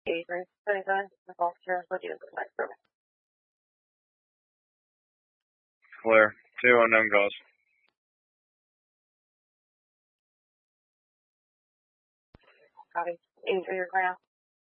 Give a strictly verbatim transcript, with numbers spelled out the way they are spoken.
eighty-three seventy-seven, officer, what do you look like? Clear. Two unknown calls. Copy. eighty-three, you're clear now.